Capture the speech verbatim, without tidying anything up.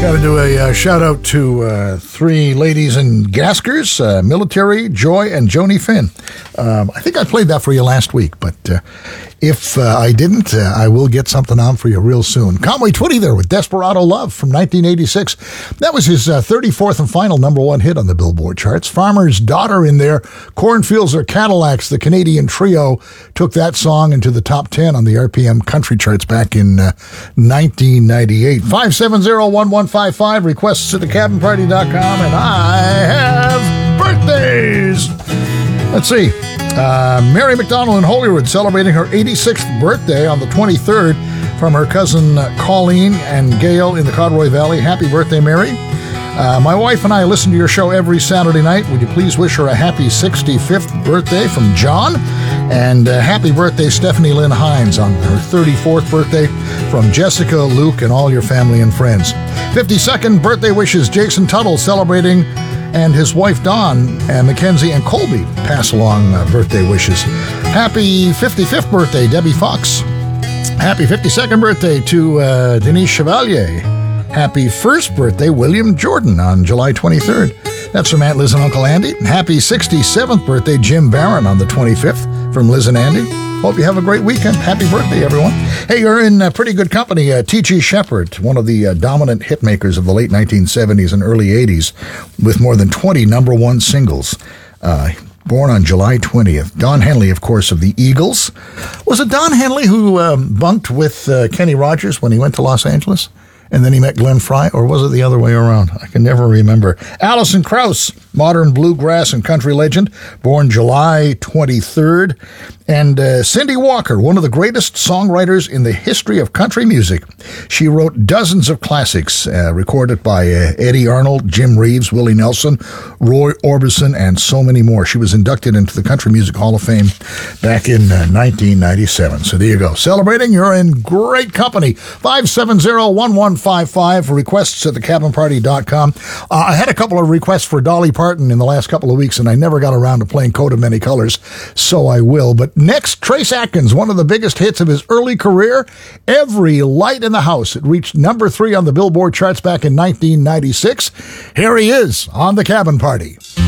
Got to do a uh, shout out to uh, three ladies in Gaskers, uh, Military, Joy, and Joni Finn. Um, I think I played that for you last week, but uh, if uh, I didn't, uh, I will get something on for you real soon. Conway Twitty there with Desperado Love from nineteen eighty-six. That was his uh, thirty-fourth and final number one hit on the Billboard charts. Farmer's Daughter in there, Cornfields or Cadillacs, the Canadian trio, took that song into the top ten on the R P M country charts back in uh, nineteen ninety-eight. five seven zero, one one five five, requests at the cabin party dot com, and I have birthdays. Let's see. Uh, Mary McDonald in Holyrood celebrating her eighty-sixth birthday on the twenty-third from her cousin uh, Colleen and Gail in the Codroy Valley. Happy birthday, Mary. Uh, my wife and I listen to your show every Saturday night. Would you please wish her a happy sixty-fifth birthday from John? And uh, happy birthday, Stephanie Lynn Hines, on her thirty-fourth birthday from Jessica, Luke, and all your family and friends. fifty-second birthday wishes, Jason Tuttle celebrating, and his wife Dawn and Mackenzie and Colby pass along uh, birthday wishes. Happy fifty-fifth birthday, Debbie Fox. Happy fifty-second birthday to uh, Denise Chevalier. Happy first birthday, William Jordan, on July twenty-third. That's from Aunt Liz and Uncle Andy. Happy sixty-seventh birthday, Jim Barron, on the twenty-fifth, from Liz and Andy. Hope you have a great weekend. Happy birthday, everyone. Hey, you're in uh, pretty good company. Uh, T G Shepherd, one of the uh, dominant hit makers of the late nineteen seventies and early eighties, with more than twenty number one singles. Uh, born on July twentieth. Don Henley, of course, of the Eagles. Was it Don Henley who um, bunked with uh, Kenny Rogers when he went to Los Angeles? And then he met Glenn Frey, or was it the other way around? I can never remember. Alison Krauss, modern bluegrass and country legend, born July twenty-third. And uh, Cindy Walker, one of the greatest songwriters in the history of country music. She wrote dozens of classics uh, recorded by uh, Eddie Arnold, Jim Reeves, Willie Nelson, Roy Orbison, and so many more. She was inducted into the Country Music Hall of Fame back in uh, nineteen ninety-seven. So there you go. Celebrating, you're in great company. five seven zero, one one five five, requests at the cabin party dot com. Uh, I had a couple of requests for Dolly Parton in the last couple of weeks, and I never got around to playing Coat of Many Colors, so I will. But next, Trace Atkins, one of the biggest hits of his early career, Every Light in the House. It reached number three on the Billboard charts back in nineteen ninety-six. Here he is on the Cabin Party.